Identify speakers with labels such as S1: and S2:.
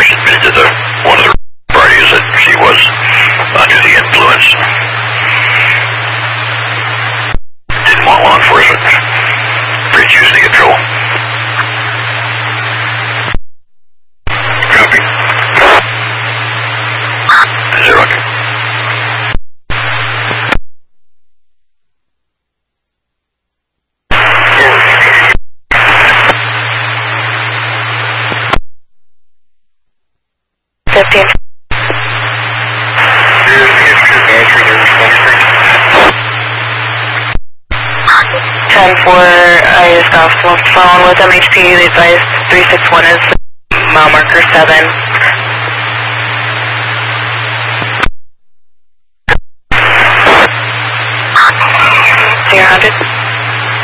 S1: She's admitted to one of the parties that she was under the influence. Didn't want law enforcement. Bridge using control. Copy. 0.
S2: 15. 10-4, I just got off the phone with MHP. They advised 361 is mile marker 7.